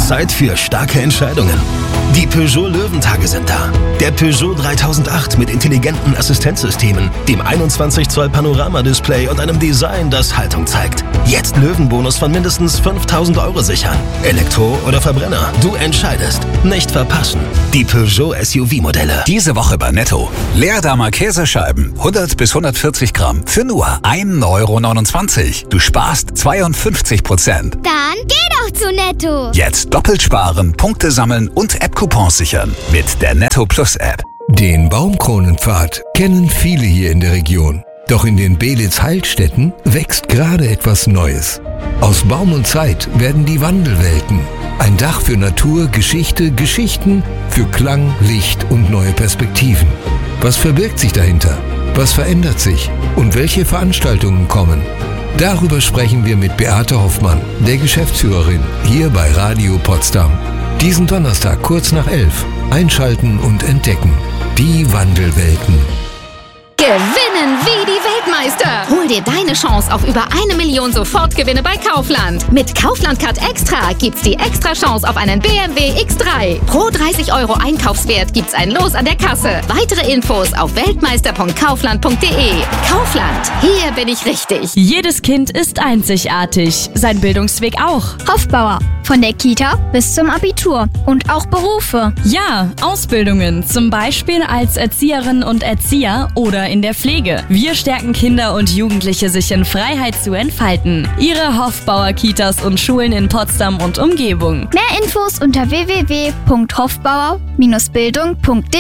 Zeit für starke Entscheidungen. Die Peugeot Löwentage sind da. Der Peugeot 3008 mit intelligenten Assistenzsystemen, dem 21 Zoll Panoramadisplay und einem Design, das Haltung zeigt. Jetzt Löwenbonus von mindestens 5.000 € sichern. Elektro oder Verbrenner, du entscheidest. Nicht verpassen. Die Peugeot SUV-Modelle. Diese Woche bei Netto. Leerdammer Käsescheiben, 100 bis 140 Gramm, für nur 1,29 €. Du sparst 52%. Dann geh doch zu Netto. Jetzt doppelt sparen, Punkte sammeln und App-Coupons sichern mit der Netto Plus App. Den Baumkronenpfad kennen viele hier in der Region. Doch in den Belitz-Heilstätten wächst gerade etwas Neues. Aus Baum und Zeit werden die Wandelwelten. Ein Dach für Natur, Geschichte, Geschichten für Klang, Licht und neue Perspektiven. Was verbirgt sich dahinter? Was verändert sich? Und welche Veranstaltungen kommen? Darüber sprechen wir mit Beate Hoffmann, der Geschäftsführerin, hier bei Radio Potsdam. Diesen Donnerstag kurz nach 11. Einschalten und entdecken. Die Wandelwelten. Gewinnen wie die Weltmeister! Hol dir deine Chance auf über 1 Million Sofortgewinne bei Kaufland. Mit Kaufland Card Extra gibt's die extra Chance auf einen BMW X3. Pro 30 € Einkaufswert gibt's ein Los an der Kasse. Weitere Infos auf weltmeister.kaufland.de. Kaufland, hier bin ich richtig. Jedes Kind ist einzigartig, sein Bildungsweg auch. Hofbauer. Von der Kita bis zum Abitur. Und auch Berufe. Ja, Ausbildungen, zum Beispiel als Erzieherin und Erzieher oder in der Pflege. Wir stärken Kinder und Jugendliche, sich in Freiheit zu entfalten. Ihre Hofbauer Kitas und Schulen in Potsdam und Umgebung. Mehr Infos unter www.hofbauer-bildung.de